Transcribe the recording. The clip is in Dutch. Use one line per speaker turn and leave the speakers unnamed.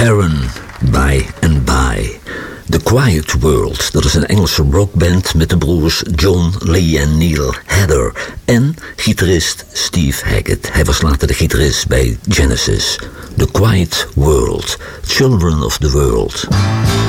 Heron, By and By. The Quiet World, dat is een Engelse rockband met de broers John, Lee en Neil Heather. En gitarist Steve Hackett. Hij was later de gitarist bij Genesis. The Quiet World, Children of the World.